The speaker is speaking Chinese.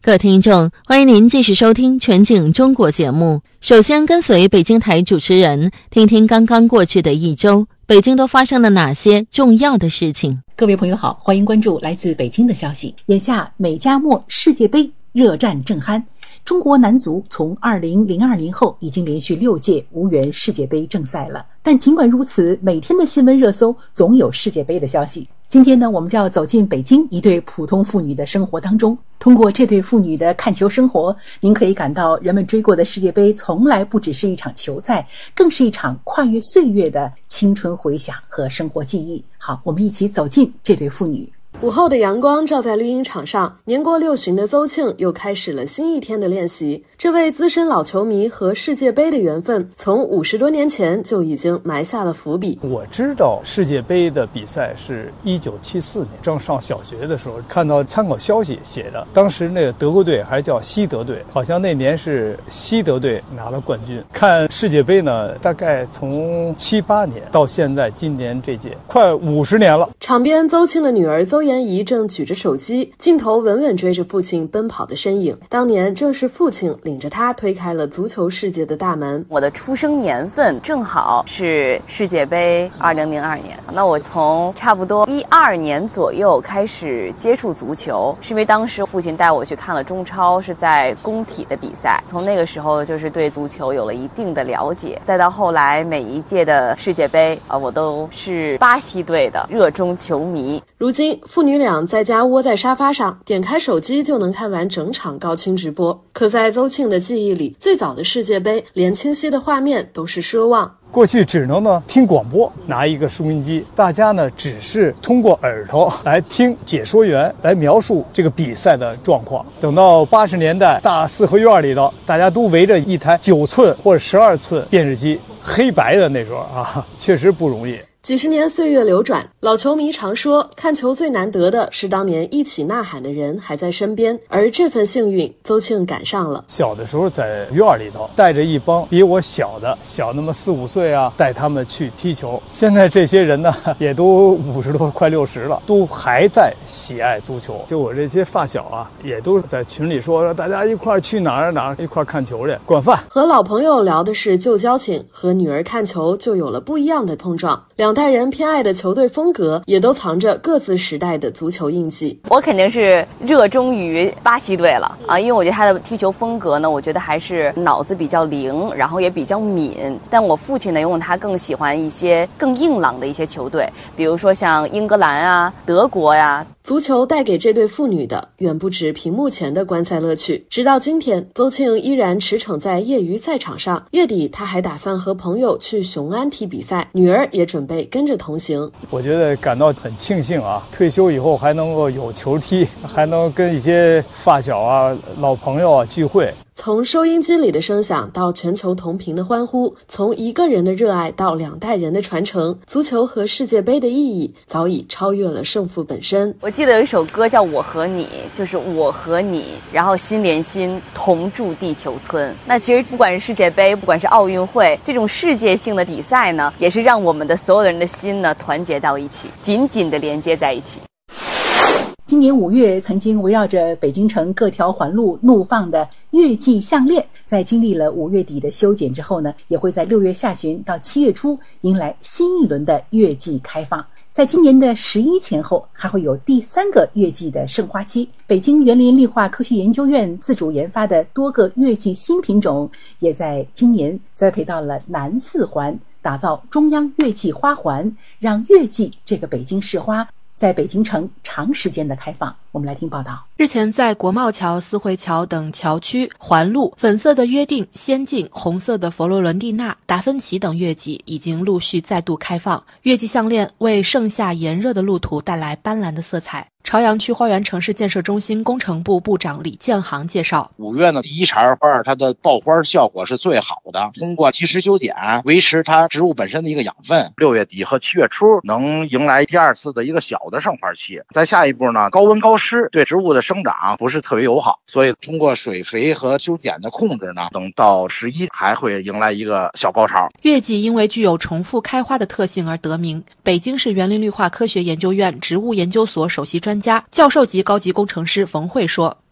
各位听众，欢迎您继续收听全景中国节目。首先跟随北京台主持人，听听刚刚过去的一周，北京都发生了哪些重要的事情。 各位朋友好，欢迎关注来自北京的消息。眼下美加墨世界杯热战正酣，中国男足从2002年后已经连续6届无缘世界杯正赛了。但尽管如此，每天的新闻热搜总有世界杯的消息。今天呢，我们就要走进北京一对普通妇女的生活当中。通过这对妇女的看球生活，您可以感到人们追过的世界杯从来不只是一场球赛，更是一场跨越岁月的青春回响和生活记忆。好，我们一起走进这对妇女。 午后的阳光照在绿茵场上，年过6旬的邹庆又开始了新一天的练习。这位资深老球迷和世界杯的缘分，从50多年前就已经埋下了伏笔。 我知道世界杯的比赛是1974年，正上小学的时候看到参考消息写的，当时那个德国队还叫西德队，好像那年是西德队拿了冠军。看世界杯呢，大概从78年到现在今年这届，快50年了。 场边邹庆的女儿邹妍仪正举着手机，镜头稳稳追着父亲奔跑的身影。当年正是父亲领着他推开了足球世界的大门。 我的出生年份正好是世界杯2002年，那我从差不多12年左右开始接触足球，是因为当时父亲带我去看了中超，是在工体的比赛，从那个时候就是对足球有了一定的了解。再到后来每一届的世界杯我都是巴西队的热衷球迷。 如今父女俩在家窝在沙发上，点开手机就能看完整场高清直播。可在邹庆的记忆里，最早的世界杯连清晰的画面都是奢望。 过去只能听广播，拿一个收音机，大家只是通过耳朵来听解说员来描述这个比赛的状况。等到80年代，大四合院里头，大家都围着一台9寸或者12寸电视机，黑白的那时候确实不容易。 几十年岁月流转，老球迷常说，看球最难得的是当年一起呐喊的人还在身边，而这份幸运，邹庆赶上了。 小的时候在院里头，带着一帮比我小那么4、5岁带他们去踢球。现在这些人呢，也都50多，快60了，都还在喜爱足球。就我这些发小也都在群里说大家一块去哪儿一块看球去，管饭。 和老朋友聊的是旧交情，和女儿看球就有了不一样的碰撞。两代人偏爱的球队风格也都藏着各自时代的足球印记。 我肯定是热衷于巴西队了因为我觉得他的踢球风格呢，我觉得还是脑子比较灵，然后也比较敏。但我父亲呢，因为他更喜欢一些更硬朗的一些球队，比如说像英格兰德国足球带给这对父女的远不止屏幕前的观赛乐趣。直到今天，邹庆依然驰骋在业余赛场上。月底他还打算和朋友去雄安踢比赛，女儿也准备跟着同行。 我觉得感到很庆幸退休以后还能够有球踢，还能跟一些发小老朋友聚会。 从收音机里的声响到全球同频的欢呼，从一个人的热爱到2代人的传承，足球和世界杯的意义早已超越了胜负本身。 我记得有一首歌叫《我和你》，就是我和你，然后心连心，同住地球村。那其实不管是世界杯，不管是奥运会，这种世界性的比赛呢，也是让我们的所有人的心呢团结到一起，紧紧地连接在一起。 今年5月，曾经围绕着北京城各条环路怒放的月季项链，在经历了5月底的修剪之后呢，也会在6月下旬到7月初迎来新一轮的月季开放。在今年的11前后，还会有第3个月季的盛花期。北京园林绿化科学研究院自主研发的多个月季新品种，也在今年栽培到了南4环，打造中央月季花环，让月季这个北京市花在北京城长时间的开放。我们来听报道。 日前在国贸桥、四惠桥等桥区环路，粉色的约定、仙境、红色的佛罗伦蒂娜、达芬奇等月季已经陆续再度开放。月季项链为盛夏炎热的路途带来斑斓的色彩。朝阳区花园城市建设中心工程部部长李建行介绍 ，5月呢，第一茬花它的爆花效果是最好的，通过及时修剪维持它植物本身的一个养分。6月底和7月初能迎来第2次的一个小的盛花期。再下一步呢，高温高湿对植物的生长不是特别友好，所以通过水肥和修剪的控制呢，等到11还会迎来一个小高潮。 月季因为具有重复开花的特性而得名。北京市园林绿化科学研究院植物研究所首席专家、教授级高级工程师冯慧说，